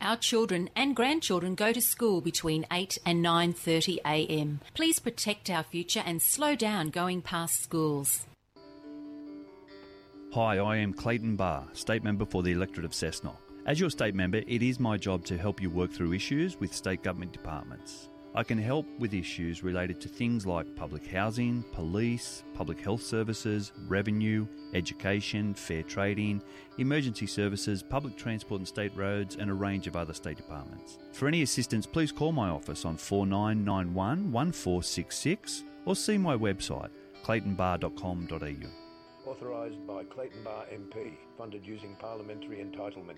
Our children and grandchildren go to school between 8 and 9:30 a.m. Please protect our future and slow down going past schools. Hi, I am Clayton Barr, State Member for the electorate of Cessnock. As your State Member, it is my job to help you work through issues with state government departments. I can help with issues related to things like public housing, police, public health services, revenue, education, fair trading, emergency services, public transport and state roads, and a range of other state departments. For any assistance, please call my office on 4991 1466 or see my website, claytonbarr.com.au. Authorised by Clayton Barr MP, funded using parliamentary entitlement.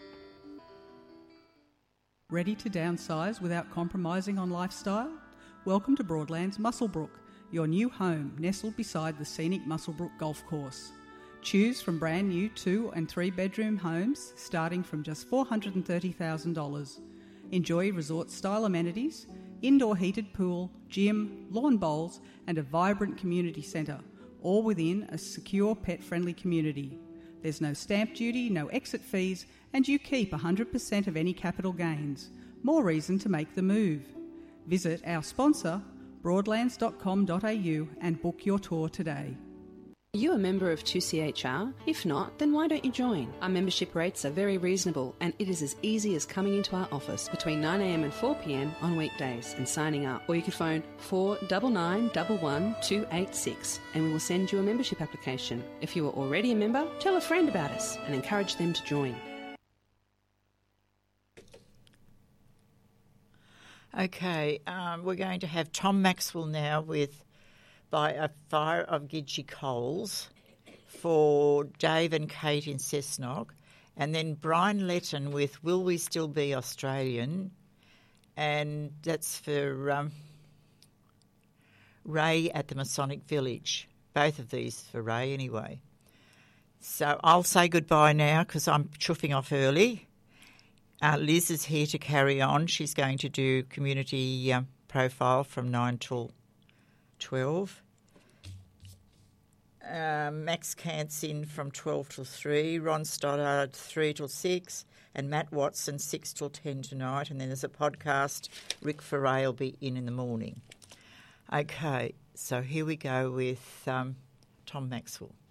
Ready to downsize without compromising on lifestyle? Welcome to Broadlands Muswellbrook, your new home nestled beside the scenic Muswellbrook Golf Course. Choose from brand new 2 and 3 bedroom homes starting from just $430,000. Enjoy resort-style amenities, indoor heated pool, gym, lawn bowls and a vibrant community centre, all within a secure pet-friendly community. There's no stamp duty, no exit fees, and you keep 100% of any capital gains. More reason to make the move. Visit our sponsor, broadlands.com.au, and book your tour today. Are you a member of 2CHR? If not, then why don't you join? Our membership rates are very reasonable and it is as easy as coming into our office between 9am and 4pm on weekdays and signing up. Or you could phone 499 11286 and we will send you a membership application. If you are already a member, tell a friend about us and encourage them to join. Okay, we're going to have Tom Maxwell now with By a Fire of Gidgee Coals for Dave and Kate in Cessnock, and then Brian Letton with Will We Still Be Australian, and that's for Ray at the Masonic Village. Both of these for Ray anyway. So I'll say goodbye now because I'm chuffing off early. Liz is here to carry on. She's going to do community profile from 9 till 12. Max Cant's in from 12 till 3, Ron Stoddard 3 till 6, and Matt Watson 6 till 10 tonight. And then there's a podcast. Rick Ferray will be in the morning. Okay, so here we go with Tom Maxwell.